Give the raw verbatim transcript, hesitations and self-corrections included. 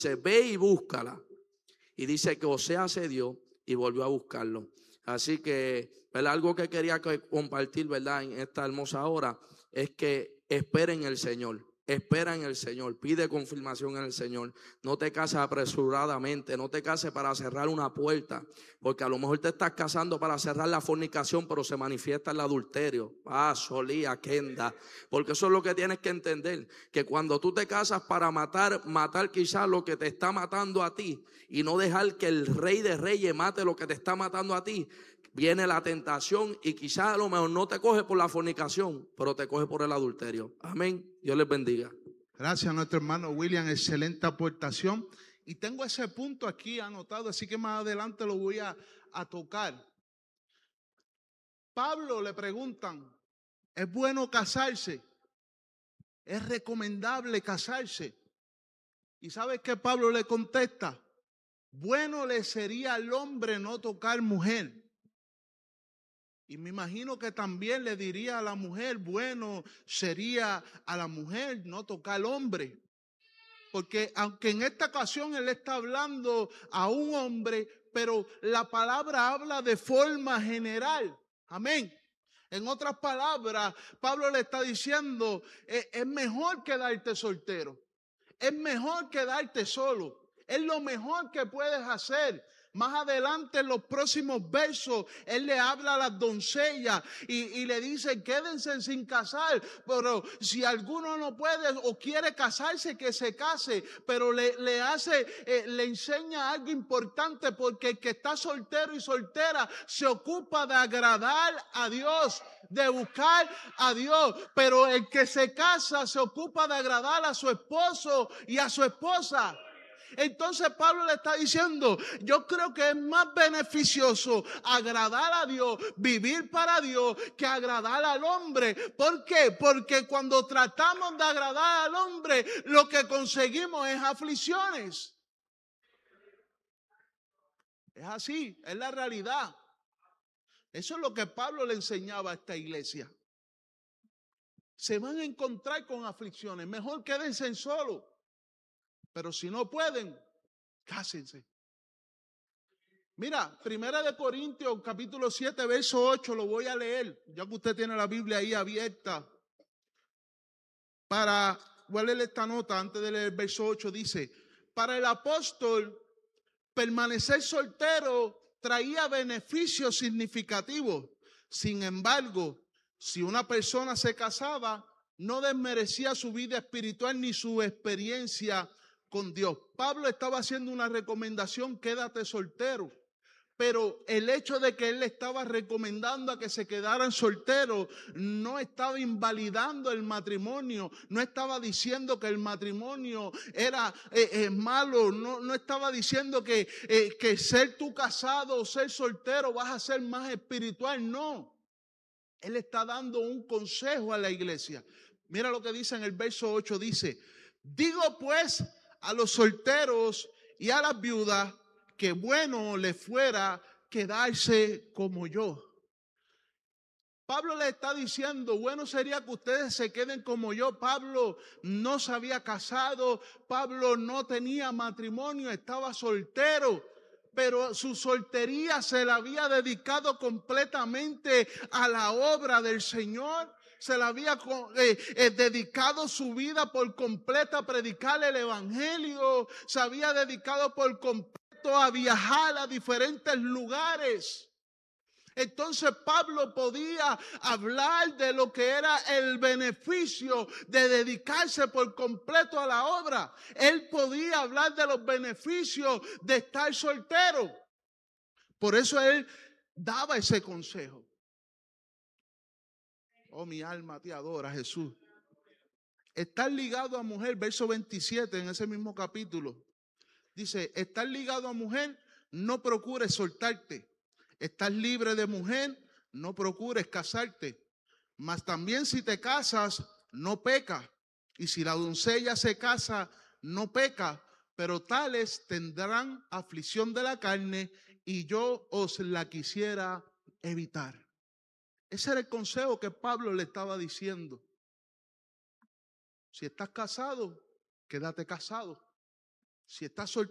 Se ve y búscala. Y dice que Oseas cedió y volvió a buscarlo. Así que, ¿verdad? Algo que quería compartir, ¿verdad? En esta hermosa hora es que esperen en el Señor. Espera en el Señor, pide confirmación en el Señor. No te cases apresuradamente, no te cases para cerrar una puerta, porque a lo mejor te estás casando para cerrar la fornicación, pero se manifiesta el adulterio. Ah, solía, Kenda. Porque eso es lo que tienes que entender, que cuando tú te casas para matar, matar quizás lo que te está matando a ti, y no dejar que el Rey de Reyes mate lo que te está matando a ti, viene la tentación y quizás a lo mejor no te coge por la fornicación, pero te coge por el adulterio. Amén. Dios les bendiga. Gracias a nuestro hermano William, excelente aportación. Y tengo ese punto aquí anotado, así que más adelante lo voy a, a tocar. Pablo le preguntan, ¿es bueno casarse? ¿Es recomendable casarse? ¿Y sabes qué Pablo le contesta? Bueno le sería al hombre no tocar mujer. Y me imagino que también le diría a la mujer, bueno sería a la mujer no tocar al hombre. Porque aunque en esta ocasión él está hablando a un hombre, pero la palabra habla de forma general. Amén. En otras palabras, Pablo le está diciendo, es, es mejor quedarte soltero. Es mejor quedarte solo. Es lo mejor que puedes hacer. Más adelante en los próximos versos, él le habla a las doncellas y, y le dice, quédense sin casar, pero si alguno no puede o quiere casarse, que se case, pero le, le hace, eh, le enseña algo importante, porque el que está soltero y soltera se ocupa de agradar a Dios, de buscar a Dios, pero el que se casa se ocupa de agradar a su esposo y a su esposa. Entonces Pablo le está diciendo, yo creo que es más beneficioso agradar a Dios, vivir para Dios, que agradar al hombre. ¿Por qué? Porque cuando tratamos de agradar al hombre, lo que conseguimos es aflicciones. Es así, es la realidad. Eso es lo que Pablo le enseñaba a esta iglesia. Se van a encontrar con aflicciones, mejor quédense en solo. Pero si no pueden, cásense. Mira, Primera de Corintios, capítulo siete, verso ocho, lo voy a leer, ya que usted tiene la Biblia ahí abierta. Para, voy a leer esta nota antes de leer el verso ocho, dice, para el apóstol, permanecer soltero traía beneficios significativos. Sin embargo, si una persona se casaba, no desmerecía su vida espiritual ni su experiencia con Dios. Pablo estaba haciendo una recomendación, quédate soltero. Pero el hecho de que él le estaba recomendando a que se quedaran solteros no estaba invalidando el matrimonio, no estaba diciendo que el matrimonio era eh, eh, malo, no, no estaba diciendo que, eh, que ser tú casado o ser soltero vas a ser más espiritual, no. Él está dando un consejo a la iglesia. Mira lo que dice en el verso ocho, dice, digo pues a los solteros y a las viudas, que bueno le fuera quedarse como yo. Pablo le está diciendo, bueno sería que ustedes se queden como yo. Pablo no se había casado, Pablo no tenía matrimonio, estaba soltero, pero su soltería se la había dedicado completamente a la obra del Señor. Se le había eh, eh, dedicado su vida por completo a predicar el evangelio. Se había dedicado por completo a viajar a diferentes lugares. Entonces Pablo podía hablar de lo que era el beneficio de dedicarse por completo a la obra. Él podía hablar de los beneficios de estar soltero. Por eso él daba ese consejo. Oh, mi alma te adora, Jesús. Estar ligado a mujer, verso veintisiete en ese mismo capítulo. Dice, estar ligado a mujer, no procures soltarte. Estás libre de mujer, no procures casarte. Mas también si te casas, no peca. Y si la doncella se casa, no peca. Pero tales tendrán aflicción de la carne y yo os la quisiera evitar. Ese era el consejo que Pablo le estaba diciendo. Si estás casado, quédate casado. Si estás soltero,